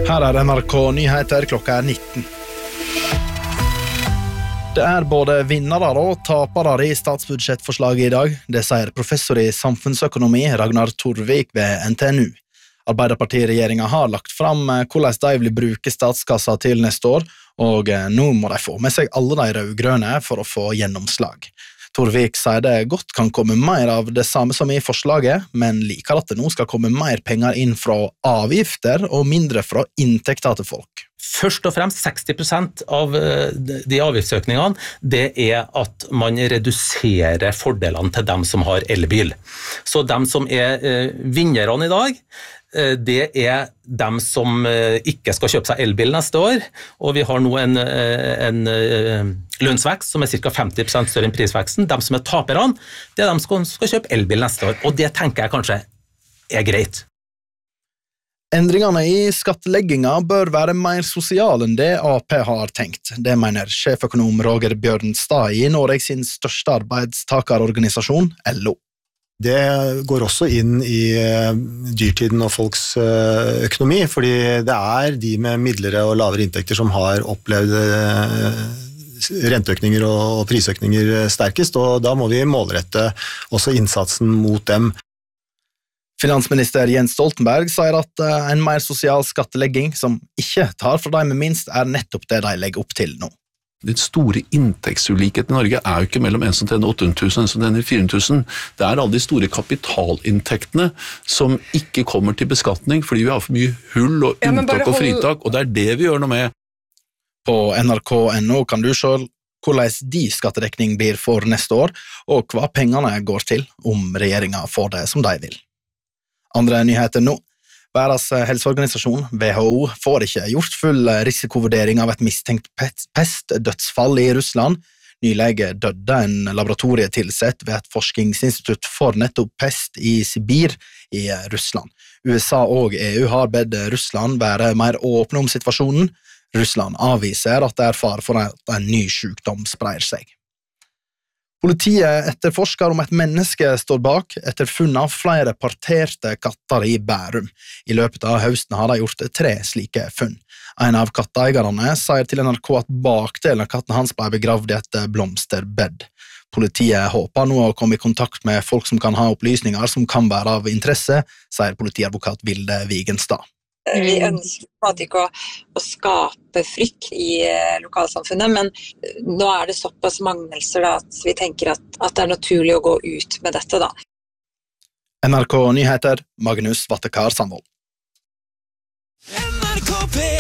Her NRK Nyheter, klokka 19. Det både vinnere og tapere I statsbudsjettforslaget I dag. Det sier professor I samfunnsøkonomi Ragnar Torvik ved NTNU. Arbeiderpartiregjeringen har lagt fram hvordan de vil bruke statskassa til neste år, og nå må de få med seg alle de rødgrønne for å få gjennomslag. Torvik sier det godt kan komme mer av det samme som I forslaget, men liker at det nå skal komme mer penger inn fra avgifter og mindre fra inntekter til folk. Først og fremst 60% av de avgiftsøkningene, det at man reduserer fordelene til dem som har elbil. Så dem som vinnerne I dag, det dem som ikke skal kjøpe seg elbil neste år, og vi har nå en lønnsvekst som ca. 50% større enn prisveksten. Dem som taperne, det dem som skal kjøpe elbil neste år, og det tenker jeg kanskje greit. Endringene I skattelegginga bør være mer sosiale enn det AP har tenkt. Det mener sjeføkonom Roger Bjørnstad I Norges største arbeidstakerorganisasjon, LO. Det går også inn I dyrtiden og folks økonomi, fordi det de med midlere og lavere inntekter som har opplevd renteøkninger og prisøkninger sterkest, og da må vi målrette også innsatsen mot dem. Finansminister Jens Stoltenberg sier at en mer sosial skattelegging som ikke tar fra de med minst nettopp det de legger opp til nå. Den store inntektsulikheten I Norge jo ikke mellom en som tjener 800 000 og en som tjener 400 000. Det alle de store kapitalinntektene som ikke kommer til beskatning fordi vi har for mye hull og unntak og fritak, og det det vi gjør noe med. På NRK.no kan du se hvordan de skattedekning blir for neste år, og hva pengene går til om regjeringen får det som de vil. Andre nyheter nå. Verdens helseorganisasjon, WHO, får ikke gjort full risikovurdering av et mistenkt pestdødsfall I Russland. Nylig døde en laboratorietilsett ved et forskningsinstitutt for nettopp pest I Sibir I Russland. USA og EU har bedt Russland være mer åpne om situasjonen. Russland avviser at det fare for at en ny sykdom sprer seg. Politiet etterforsker om et menneske står bak etter funn av flere parterte katter I Bærum. I løpet av høsten har de gjort 3 slike funn. En av katteeierne sier til NRK at bakdelen av katten hans ble begravd I et blomsterbed. Politiet håper nå å komme I kontakt med folk som kan ha opplysninger som kan være av interesse, sier politiadvokat Vilde Vigenstad. Vi ønsker ikke å skape frykt I lokalsamfunnet, men nå det såpass mangelser da, at vi tenker at det naturlig å gå ut med dette da. NRK Nyheter, Magnus Vattekar Sandvold. NRK P